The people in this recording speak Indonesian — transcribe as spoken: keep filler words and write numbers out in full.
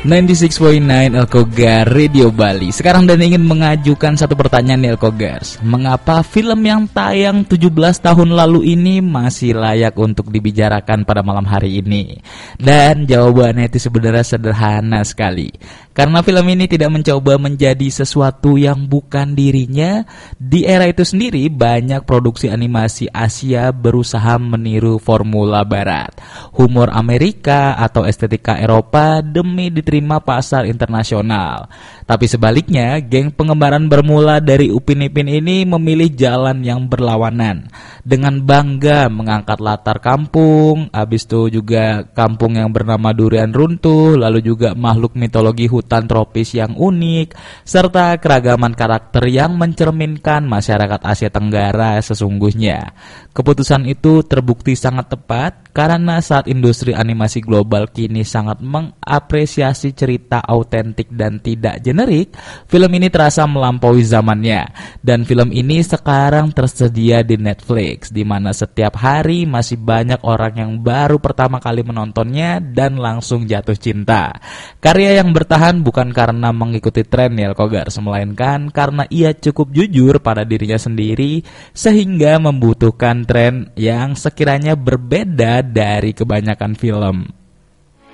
sembilan puluh enam koma sembilan Elkogar Radio Bali. Sekarang dan ingin mengajukan satu pertanyaan nih Elkogars. Mengapa film yang tayang tujuh belas tahun lalu ini masih layak untuk dibicarakan pada malam hari ini? Dan jawabannya itu sebenarnya sederhana sekali. Karena film ini tidak mencoba menjadi sesuatu yang bukan dirinya. Di era itu sendiri banyak produksi animasi Asia berusaha meniru formula barat, humor Amerika atau estetika Eropa demi diterima pasar internasional. Tapi sebaliknya, geng pengembaraan bermula dari Upin Ipin ini memilih jalan yang berlawanan. Dengan bangga mengangkat latar kampung, habis itu juga kampung yang bernama Durian Runtuh, lalu juga makhluk mitologi hutan tropis yang unik, serta keragaman karakter yang mencerminkan masyarakat Asia Tenggara sesungguhnya. Keputusan itu terbukti sangat tepat karena saat industri animasi global kini sangat mengapresiasi cerita autentik dan tidak generik, film ini terasa melampaui zamannya. Dan film ini sekarang tersedia di Netflix, di mana setiap hari masih banyak orang yang baru pertama kali menontonnya dan langsung jatuh cinta. Karya yang bertahan bukan karena mengikuti tren ya Elkogars, melainkan karena ia cukup jujur pada dirinya sendiri sehingga membutuhkan tren yang sekiranya berbeda dari kebanyakan film.